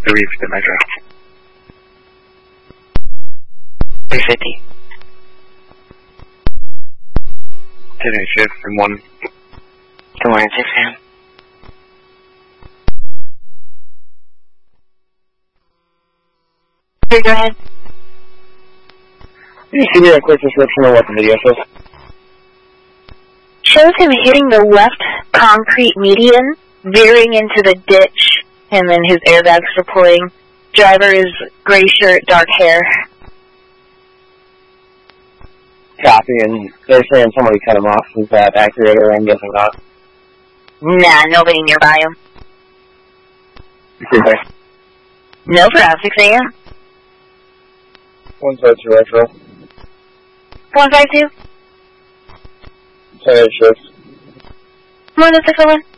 3 for the Metro. 350. 10 shift from 1. Good morning, 6 a.m. Here, go ahead. Can you give me a quick description of what the video shows? Shows him hitting the left concrete median, veering into the ditch, and then his airbags deploying. Driver is gray shirt, dark hair. Copy, and they're saying somebody cut him off. Is that accurate, or I'm guessing not? Nah, nobody nearby him. Okay. No, for around 6 a.m. 152 Retro. 152. 10 shift. More than 601.